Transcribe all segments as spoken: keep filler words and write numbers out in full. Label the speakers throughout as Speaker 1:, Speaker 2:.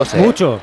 Speaker 1: Mucho.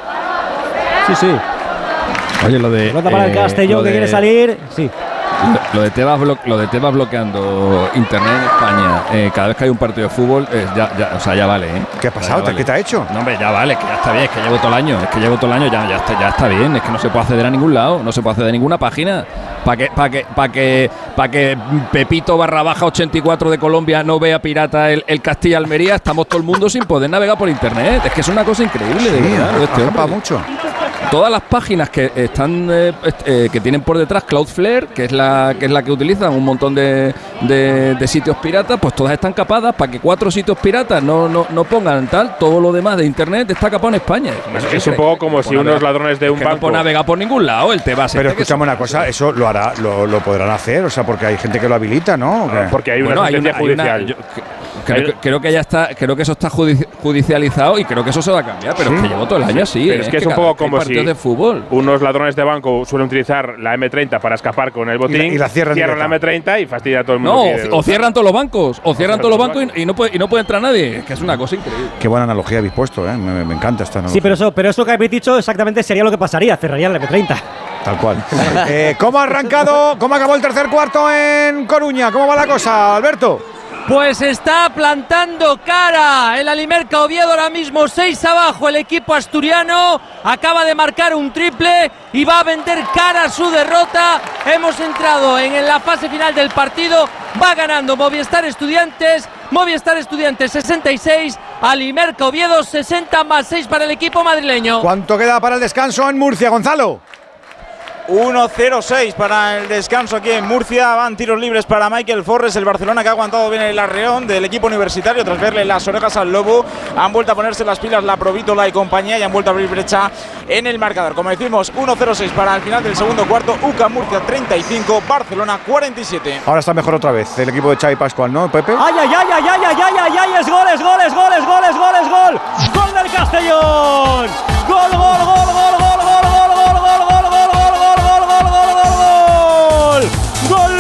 Speaker 1: Sí, sí.
Speaker 2: Oye, lo de.
Speaker 1: Pelota para eh, el Castellón que quiere salir. Sí.
Speaker 2: Lo, lo de Tebas blo, lo de Tebas bloqueando internet en España, eh, cada vez que hay un partido de fútbol, eh, ya, ya, o sea, ya vale, ¿eh?
Speaker 3: ¿Qué ha pasado?
Speaker 2: Vale.
Speaker 3: ¿Qué te ha hecho?
Speaker 2: No, hombre, ya vale, que ya está bien, es que llevo todo el año, es que llevo todo el año, ya, ya, está, ya está bien, es que no se puede acceder a ningún lado, no se puede acceder a ninguna página. Para que, para que, para que, para que Pepito barra baja ochenta y cuatro de Colombia no vea pirata el, el Castilla Almería, estamos todo el mundo sin poder navegar por internet. Es que es una cosa increíble, de
Speaker 3: sí,
Speaker 2: verdad.
Speaker 3: Ha,
Speaker 2: este
Speaker 3: ha mucho.
Speaker 2: Todas las páginas que están eh, eh, que tienen por detrás Cloudflare, que es la que es la que utilizan un montón de, de, de sitios piratas, pues todas están capadas para que cuatro sitios piratas no, no, no pongan tal. Todo lo demás de internet está capado en España.
Speaker 4: Es, es un poco como si unos ladrones de un
Speaker 2: que
Speaker 4: banco
Speaker 2: no puede navegar por ningún lado. El Tebas.
Speaker 3: Pero escúchame una cosa, eso lo hará, lo, lo podrán hacer, o sea, porque hay gente que lo habilita, ¿no?
Speaker 4: Ah, porque hay una
Speaker 2: bueno,
Speaker 4: sentencia
Speaker 2: hay una,
Speaker 4: judicial.
Speaker 2: Hay una, yo, creo, que, creo que ya está, creo que eso está judicializado y creo que eso se va a cambiar, pero ¿sí? Es que llevo todo el año así.
Speaker 4: Pero es, es que es un poco como si
Speaker 2: de fútbol.
Speaker 4: unos ladrones de banco suelen utilizar la eme treinta para escapar con el botín y la,
Speaker 3: y la cierran,
Speaker 4: cierran la eme treinta y fastidia a todo el mundo.
Speaker 2: No, o, o cierran todos los bancos, o cierran todos los bancos y, y, no puede, y no puede entrar nadie. Es que es una cosa increíble.
Speaker 3: Qué buena analogía habéis puesto, ¿eh? Me, me encanta esta analogía.
Speaker 1: Sí, pero eso, pero eso que habéis dicho exactamente sería lo que pasaría, cerrarían la eme treinta.
Speaker 3: Tal cual. eh, ¿Cómo ha arrancado, cómo acabó el tercer cuarto en Coruña? ¿Cómo va la cosa, Alberto?
Speaker 5: Pues está plantando cara el Alimerca Oviedo ahora mismo, seis abajo el equipo asturiano, acaba de marcar un triple y va a vender cara a su derrota. Hemos entrado en la fase final del partido, va ganando Movistar Estudiantes, Movistar Estudiantes sesenta y seis, Alimerca Oviedo sesenta más seis para el equipo madrileño.
Speaker 3: ¿Cuánto queda para el descanso en Murcia, Gonzalo?
Speaker 6: uno cero seis para el descanso aquí en Murcia. Van tiros libres para Michael Forres, el Barcelona que ha aguantado bien el arreón del equipo universitario tras verle las orejas al lobo. Han vuelto a ponerse las pilas la Provítola y compañía y han vuelto a abrir brecha en el marcador. Como decimos, uno cero seis para el final del segundo cuarto. U C A M Murcia treinta y cinco, Barcelona cuarenta y siete.
Speaker 3: Ahora está mejor otra vez el equipo de Xavi Pascual, ¿no, Pepe?
Speaker 1: ¡Ay, ay, ay, ay, ay, ay, ay, ay! ¡Es gol, es gol, es gol, es gol, es gol, es gol! ¡Gol del Castellón! ¡Gol, gol, gol, gol, gol, gol, gol, gol, gol, gol, gol! ¡Gol!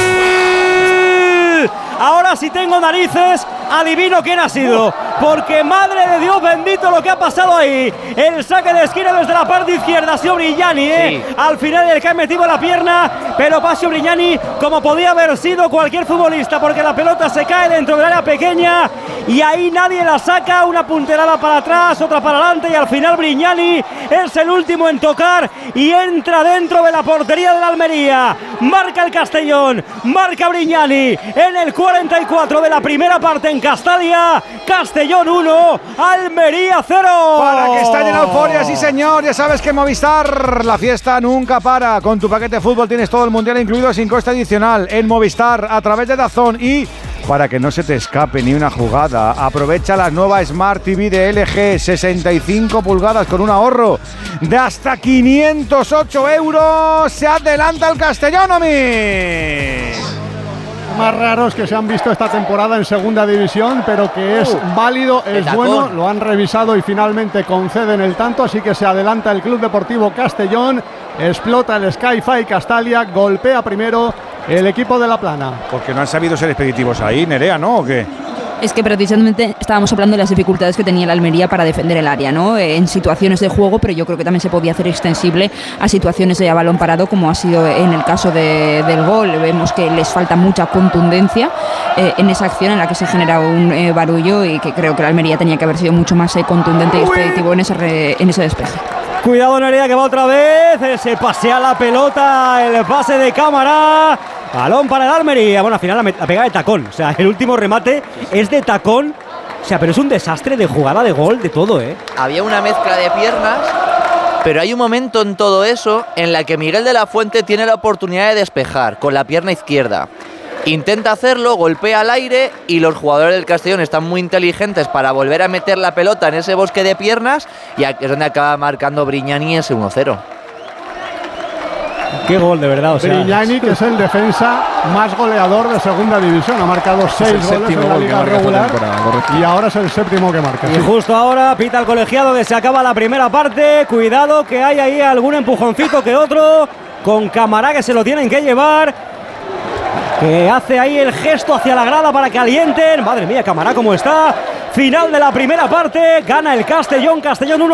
Speaker 1: Ahora sí tengo narices, adivino quién ha sido, porque madre de Dios bendito lo que ha pasado ahí. El saque de esquina desde la parte izquierda ha sido Brignani, ¿eh? Sí. Al final el que ha metido la pierna, pero pasó Brignani como podía haber sido cualquier futbolista, porque la pelota se cae dentro del área pequeña y ahí nadie la saca. Una punterada para atrás, otra para adelante y al final Brignani es el último en tocar y entra dentro de la portería de la Almería. Marca el Castellón, marca Brignani en el cuarenta y cuatro de la primera parte en Castalia. Castellón uno, Almería cero.
Speaker 3: Para que estallen euforia, sí señor. Ya sabes que Movistar, la fiesta nunca para. Con tu paquete de fútbol tienes todo el mundial incluido sin coste adicional en Movistar a través de DAZN. Y para que no se te escape ni una jugada, aprovecha la nueva Smart T V de L G, sesenta y cinco pulgadas con un ahorro de hasta quinientos ocho euros. Se adelanta el Castellón, Omi.
Speaker 7: Más raros que se han visto esta temporada en segunda división, pero que es uh, válido, es bueno, lo han revisado y finalmente conceden el tanto, así que se adelanta el Club Deportivo Castellón, explota el Sky-Fi Castalia, golpea primero el equipo de La Plana.
Speaker 3: Porque no han sabido ser expeditivos ahí, Nerea, ¿no? ¿O qué?
Speaker 8: Es que precisamente estábamos hablando de las dificultades que tenía la Almería para defender el área, ¿no? En situaciones de juego, pero yo creo que también se podía hacer extensible a situaciones de a balón parado, como ha sido en el caso de, del gol. Vemos que les falta mucha contundencia eh, en esa acción en la que se genera un eh, barullo y que creo que la Almería tenía que haber sido mucho más eh, contundente y expeditivo en ese, re, en ese despeje.
Speaker 1: Cuidado Nerea que va otra vez, se pasea la pelota, el pase de Cámara, balón para el Almería. Bueno, al final la, la pega de tacón, o sea, el último remate es de tacón, o sea, pero es un desastre de jugada, de gol, de todo, ¿eh?
Speaker 9: Había una mezcla de piernas, pero hay un momento en todo eso en la que Miguel de la Fuente tiene la oportunidad de despejar con la pierna izquierda. Intenta hacerlo, golpea al aire y los jugadores del Castellón están muy inteligentes para volver a meter la pelota en ese bosque de piernas y aquí es donde acaba marcando Brignani ese uno cero.
Speaker 1: Qué gol, de verdad. O sea,
Speaker 7: Brignani, que es el defensa más goleador de segunda división, ha marcado seis goles en la liga regular y ahora es el séptimo que marca.
Speaker 1: Y
Speaker 7: sí.
Speaker 1: Justo ahora pita el colegiado que se acaba la primera parte. Cuidado que hay ahí algún empujoncito que otro con Cámara que se lo tienen que llevar. Que hace ahí el gesto hacia la grada para que alienten. Madre mía, Cámara, ¿cómo está? Final de la primera parte. Gana el Castellón. Castellón uno.